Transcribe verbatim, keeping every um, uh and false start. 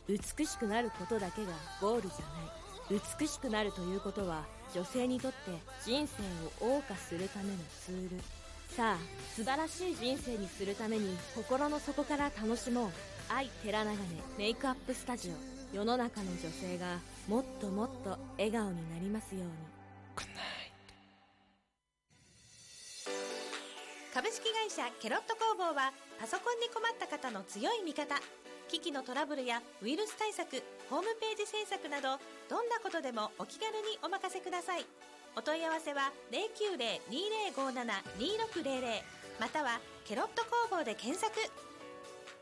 美しくなることだけがゴールじゃない。美しくなるということは女性にとって人生を謳歌するためのツール。さあ、素晴らしい人生にするために心の底から楽しもう。愛寺長根メイクアップスタジオ。世の中の女性がもっともっと笑顔になりますように。 株式会社ケロット工房はパソコンに困った方の強い味方。機器のトラブルやウイルス対策、ホームページ制作などどんなことでもお気軽にお任せください。お問い合わせは ゼロきゅうゼロ にーゼロごーなな にーろくゼロゼロ またはケロット工房で検索。